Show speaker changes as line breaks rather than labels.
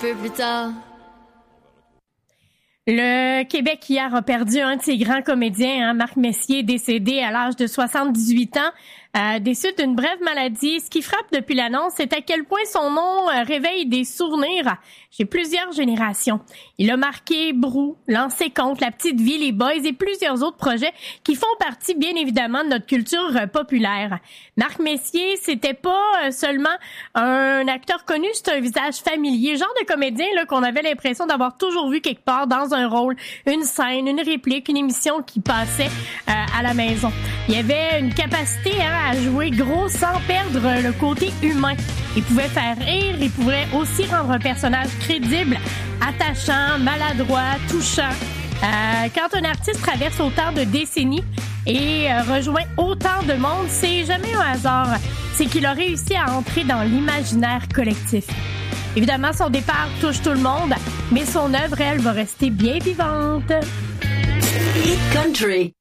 peu plus tard.
Le Québec hier a perdu un de ses grands comédiens, Marc Messier, décédé à l'âge de 78 ans. Des suites d'une brève maladie. Ce qui frappe depuis l'annonce, c'est à quel point son nom réveille des souvenirs chez plusieurs générations. Il a marqué Brou, Lancé compte, La Petite Vie, Les Boys et plusieurs autres projets qui font partie bien évidemment de notre culture populaire. Marc Messier, c'était pas seulement un acteur connu, c'est un visage familier, genre de comédien là qu'on avait l'impression d'avoir toujours vu quelque part dans un rôle, une scène, une réplique, une émission qui passait à la maison. Il y avait une capacité à jouer gros sans perdre le côté humain. Il pouvait faire rire, il pouvait aussi rendre un personnage crédible, attachant, maladroit, touchant. Quand un artiste traverse autant de décennies et rejoint autant de monde, c'est jamais un hasard. C'est qu'il a réussi à entrer dans l'imaginaire collectif. Évidemment, son départ touche tout le monde, mais son œuvre, elle, va rester bien vivante.
Hit Country.